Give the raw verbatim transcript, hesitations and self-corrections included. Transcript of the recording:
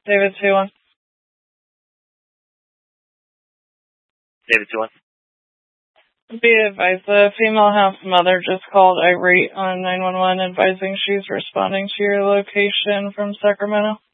David two one. David two one. Be advised, the female house mother just called irate on nine one one advising she's responding to your location from Sacramento.